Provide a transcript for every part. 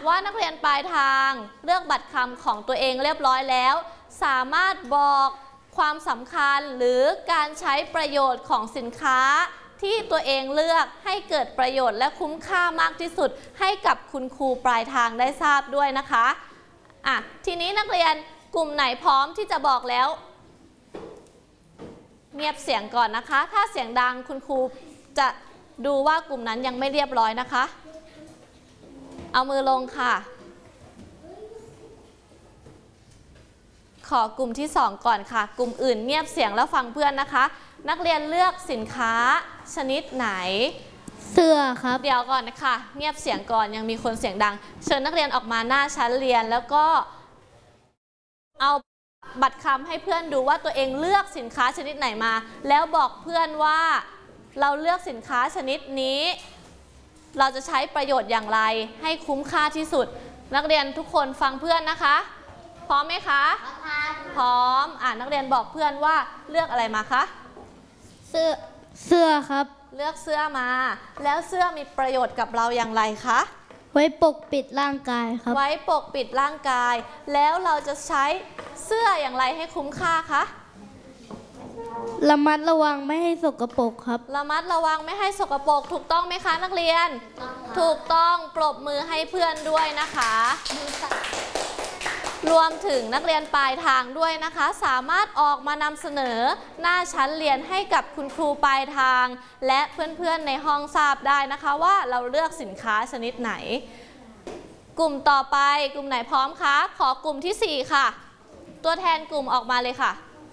ว่านักเรียนปลายทางเลือกบัตรคำของตัวเองเรียบร้อยแล้วสามารถบอกความสำคัญหรือการใช้ประโยชน์ของสินค้าที่ตัวเองเลือกให้เกิดประโยชน์และคุ้มค่ามากที่สุดให้กับคุณครูปลายทางได้ทราบด้วยนะคะทีนี้นักเรียนกลุ่มไหนพร้อมที่จะบอกแล้วเงียบเสียงก่อนนะคะถ้าเสียงดังคุณครูจะดูว่ากลุ่มนั้นยังไม่เรียบร้อยนะคะเอามือลงค่ะขอกลุ่มที่2ก่อนค่ะกลุ่มอื่นเงียบเสียงแล้วฟังเพื่อนนะคะนักเรียนเลือกสินค้าชนิดไหนเสื้อครับเดี๋ยวก่อนนะคะเงียบเสียงก่อนยังมีคนเสียงดังเชิญนักเรียนออกมาหน้าชั้นเรียนแล้วก็เอาบัตรคำให้เพื่อนดูว่าตัวเองเลือกสินค้าชนิดไหนมาแล้วบอกเพื่อนว่าเราเลือกสินค้าชนิดนี้เราจะใช้ประโยชน์อย่างไรให้คุ้มค่าที่สุดนักเรียนทุกคนฟังเพื่อนนะคะพร้อมไหมคะพร้อมนักเรียนบอกเพื่อนว่าเลือกอะไรมาคะเสื้อครับเลือกเสื้อมาแล้วเสื้อมีประโยชน์กับเราอย่างไรคะไว้ปกปิดร่างกายครับไว้ปกปิดร่างกายแล้วเราจะใช้เสื้ออย่างไรให้คุ้มค่าคะระมัดระวังไม่ให้สกปรกครับระมัดระวังไม่ให้สกปรกถูกต้องไหมคะนักเรียนถูกต้องปรบมือให้เพื่อนด้วยนะคะรวมถึงนักเรียนปลายทางด้วยนะคะสามารถออกมานำเสนอหน้าชั้นเรียนให้กับคุณครูปลายทางและเพื่อนๆในห้องทราบได้นะคะว่าเราเลือกสินค้าชนิดไหนกลุ่มต่อไปกลุ่มไหนพร้อมคะขอกลุ่มที่4ค่ะตัวแทนกลุ่มออกมาเลยค่ะ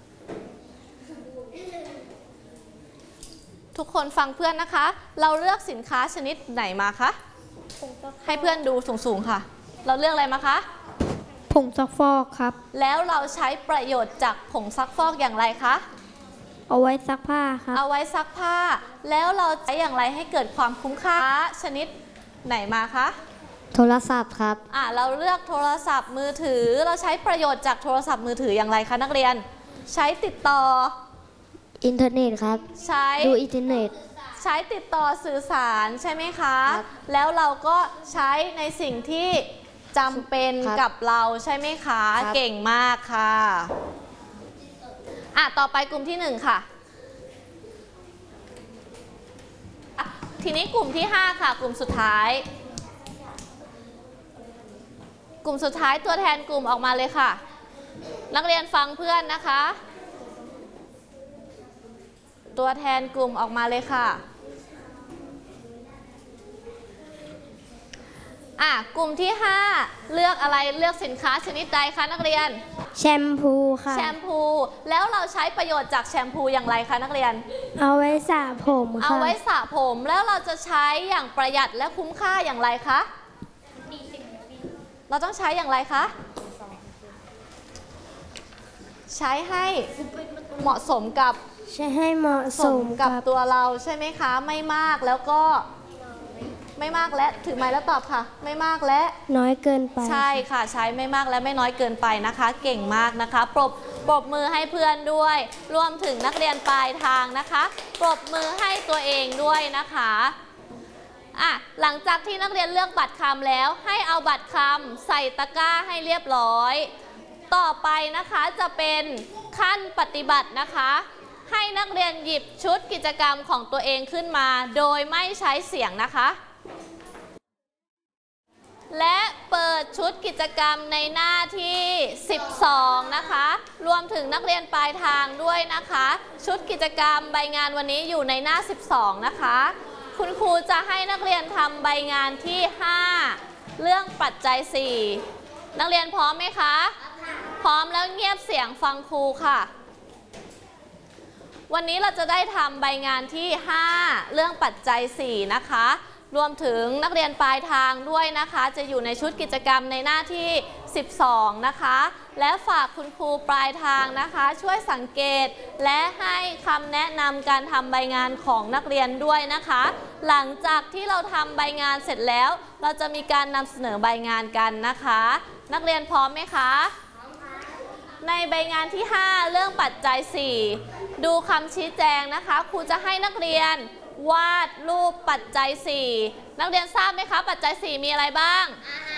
ทุกคนฟังเพื่อนนะคะเราเลือกสินค้าชนิดไหนมาคะให้เพื่อนดูสูงๆค่ะเราเลือกอะไรมาคะผงซักฟอกครับแล้วเราใช้ประโยชน์จากผงซักฟอกอย่างไรคะเอาไว้ซักผ้าครับเอาไว้ซักผ้าแล้วเราใช้อย่างไรให้เกิดความคุ้มค่าชนิดไหนมาคะโทรศัพท์ครับเราเลือกโทรศัพท์มือถือเราใช้ประโยชน์จากโทรศัพท์มือถืออย่างไรคะนักเรียนใช้ติดต่ออินเทอร์เน็ตครับใช้ดูอินเทอร์เน็ตใช้ติดต่อสื่อสารใช่ไหมคะแล้วเราก็ใช้ในสิ่งที่จำเป็นกับเราใช่ไหมคะเก่งมากค่ะต่อไปกลุ่มที่1ค่ะทีนี้กลุ่มที่5ค่ะกลุ่มสุดท้ายกลุ่มสุดท้ายตัวแทนกลุ่มออกมาเลยค่ะนักเรียนฟังเพื่อนนะคะตัวแทนกลุ่มออกมาเลยค่ะกลุ่มที่5เลือกอะไรเลือกสินค้าชนิดใดคะนักเรียนแชมพูค่ะแชมพูแล้วเราใช้ประโยชน์จากแชมพูอย่างไรคะนักเรียนเอาไว้สระผมค่ะเอาไว้สระผมแล้วเราจะใช้อย่างประหยัดและคุ้มค่าอย่างไรคะเราต้องใช้อย่างไรคะใช้ให้เหมาะสมกับใช้ให้เหมาะสมกับตัวเราใช่ไหมคะไม่มากแล้วก็ไม่มากและถือไม้แล้วตอบค่ะไม่มากและน้อยเกินไปใช่ค่ะใช้ไม่มากและไม่น้อยเกินไปนะคะเก่งมากนะคะปรบมือให้เพื่อนด้วยรวมถึงนักเรียนปลายทางนะคะปรบมือให้ตัวเองด้วยนะคะหลังจากที่นักเรียนเลือกบัตรคำแล้วให้เอาบัตรคำใส่ตะกร้าให้เรียบร้อยต่อไปนะคะจะเป็นขั้นปฏิบัตินะคะให้นักเรียนหยิบชุดกิจกรรมของตัวเองขึ้นมาโดยไม่ใช้เสียงนะคะและเปิดชุดกิจกรรมในหน้าที่12นะคะรวมถึงนักเรียนปลายทางด้วยนะคะชุดกิจกรรมใบงานวันนี้อยู่ในหน้า12นะคะคุณครูจะให้นักเรียนทำใบงานที่5เรื่องปัจจัย4นักเรียนพร้อมไหมคะพร้อมแล้วเงียบเสียงฟังครูค่ะวันนี้เราจะได้ทำใบงานที่5เรื่องปัจจัย4นะคะรวมถึงนักเรียนปลายทางด้วยนะคะจะอยู่ในชุดกิจกรรมในหน้าที่12นะคะและฝากคุณครูปลายทางนะคะช่วยสังเกตและให้คำแนะนำการทำใบงานของนักเรียนด้วยนะคะหลังจากที่เราทำใบงานเสร็จแล้วเราจะมีการนำเสนอใบงานกันนะคะนักเรียนพร้อมไหมคะในใบงานที่5เรื่องปัจจัย4ดูคำชี้แจงนะคะครูจะให้นักเรียนวาดรูปปัจจัย4นักเรียนทราบไหมคะปัจจัย4มีอะไรบ้าง